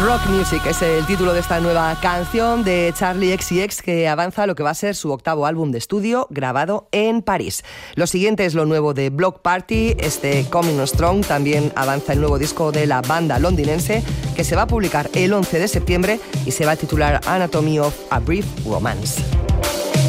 Rock Music es el título de esta nueva canción de Charli XCX, que avanza a lo que va a ser su 8º álbum de estudio grabado en París. Lo siguiente es lo nuevo de Bloc Party, Coming On Strong. También avanza el nuevo disco de la banda londinense, que se va a publicar el 11 de septiembre y se va a titular Anatomy of a Brief Romance.